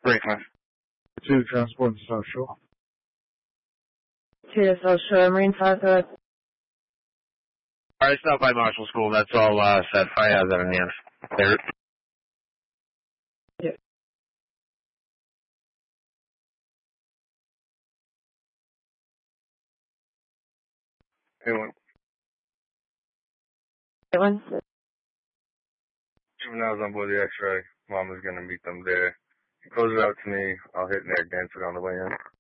Franklin. To Transport and South Shore. To the South Shore Marine Plaza. Alright, stop by Marshall School. That's all set. Fire hazard in the end. There. Yeah. Anyone? That one? Juvenile's on board the X-ray. Mom is going to meet them there. He closes it out to me. I'll hit Nick, answer on the way in.